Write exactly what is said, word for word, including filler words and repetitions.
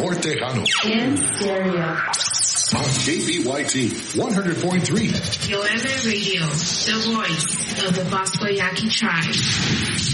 Mejor Tejano. In stereo. On K B Y T one hundred point three. Yo M A Radio, the voice of the Bosco Yaqui tribe.